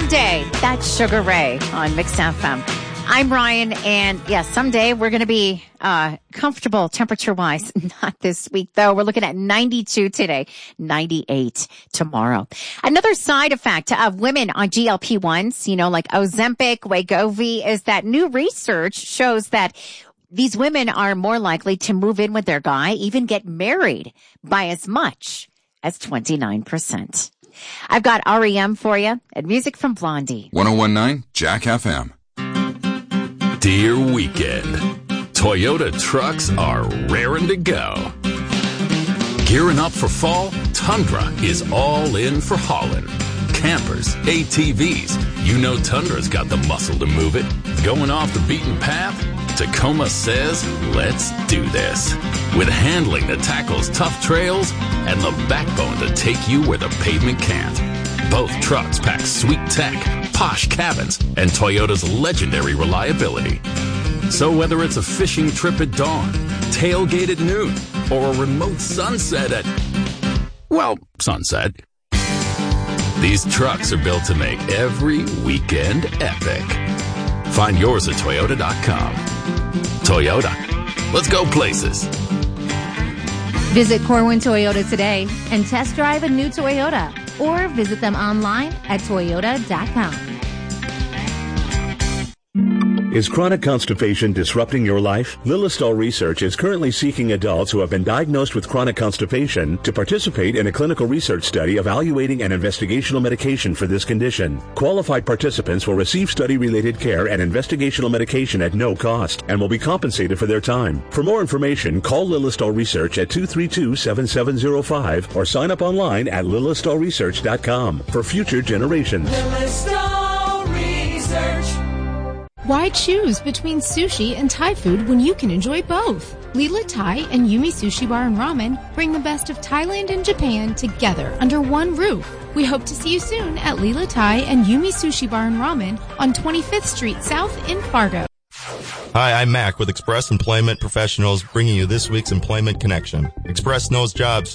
Someday. That's Sugar Ray on Mix FM. I'm Ryan, and yes, someday we're going to be comfortable temperature-wise. Not this week, though. We're looking at 92 today, 98 tomorrow. Another side effect of women on GLP-1s, like Ozempic, Wegovy, is that new research shows that these women are more likely to move in with their guy, even get married by as much as 29%. I've got REM for you and music from Blondie. 101.9 Jack FM. Dear weekend, Toyota trucks are raring to go. Gearing up for fall, Tundra is all in for hauling. Campers, ATVs, Tundra's got the muscle to move it. Going off the beaten path? Tacoma says, let's do this. With handling that tackles tough trails and the backbone to take you where the pavement can't. Both trucks pack sweet tech, posh cabins, and Toyota's legendary reliability. So whether it's a fishing trip at dawn, tailgate at noon, or a remote sunset at, sunset, these trucks are built to make every weekend epic. Find yours at Toyota.com. Toyota. Let's go places. Visit Corwin Toyota today and test drive a new Toyota, or visit them online at Toyota.com. Is chronic constipation disrupting your life? Lilistol Research is currently seeking adults who have been diagnosed with chronic constipation to participate in a clinical research study evaluating an investigational medication for this condition. Qualified participants will receive study-related care and investigational medication at no cost and will be compensated for their time. For more information, call Lilistol Research at 232-7705 or sign up online at lilistolresearch.com for future generations. Lilistol Research. Why choose between sushi and Thai food when you can enjoy both? Lila Thai and Yumi Sushi Bar and Ramen bring the best of Thailand and Japan together under one roof. We hope to see you soon at Lila Thai and Yumi Sushi Bar and Ramen on 25th Street South in Fargo. Hi, I'm Mac with Express Employment Professionals, bringing you this week's Employment Connection. Express knows jobs